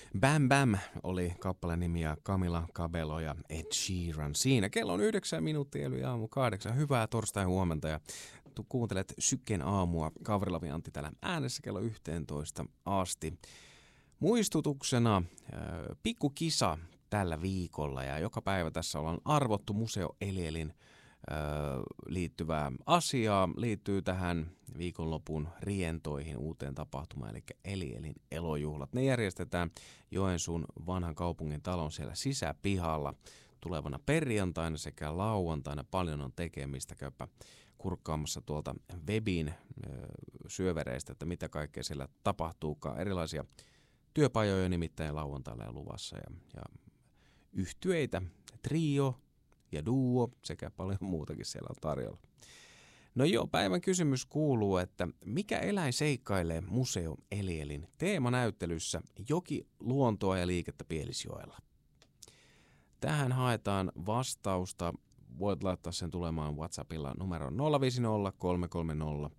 Bam Bam oli kappaleen nimi ja Camila Cabello ja Ed Sheeran. Siinä kello on 9 minuuttia eli aamu 8. Hyvää torstai huomenta ja kuuntelet Sykkeen aamua. Kavrilavi Antti täällä äänessä kello 11 asti. Muistutuksena pikkukisa tällä viikolla ja joka päivä tässä ollaan arvottu Museo Elielin liittyvää asiaa. Liittyy tähän viikonlopun rientoihin uuteen tapahtumaan, eli Elielin elojuhlat. Ne järjestetään Joensuun vanhan kaupungin talon siellä sisäpihalla tulevana perjantaina sekä lauantaina. Paljon on tekemistä. Käypä kurkkaamassa tuolta webin syövereistä, että mitä kaikkea siellä tapahtuukaan. Erilaisia työpajoja nimittäin lauantaille ja luvassa ja yhtyeitä, trio ja duo sekä paljon muutakin siellä on tarjolla. No joo, päivän kysymys kuuluu, että mikä eläin seikkailee Museo Elielin teemanäyttelyssä Joki, luontoa ja liikettä Pielisjoella? Tähän haetaan vastausta. Voit laittaa sen tulemaan WhatsAppilla numero 050 330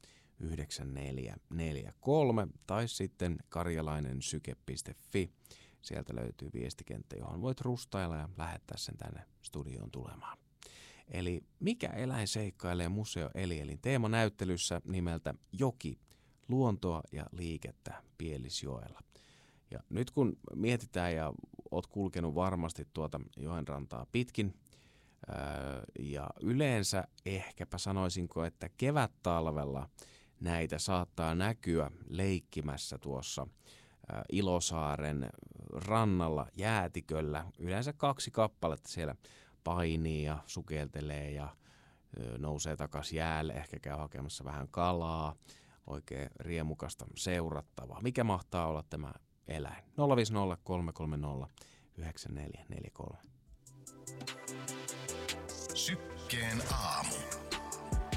9443 tai sitten karjalainensyke.fi. Sieltä löytyy viestikenttä, johon voit rustailla ja lähettää sen tänne studioon tulemaan. Eli mikä eläin seikkailee Museo Elielin teemanäyttelyssä nimeltä Joki, luontoa ja liikettä Pielisjoella? Ja nyt kun mietitään ja oot kulkenut varmasti tuota joenrantaa pitkin, ja yleensä ehkäpä sanoisinko, että kevättalvella näitä saattaa näkyä leikkimässä tuossa Ilosaaren rannalla jäätiköllä. Yleensä 2 kappaletta siellä painii ja sukeltelee ja nousee takaisin jäälle. Ehkä käy hakemassa vähän kalaa. Oikein riemukasta seurattavaa. Mikä mahtaa olla tämä eläin? 050 330 9443. Sykkeen aamu.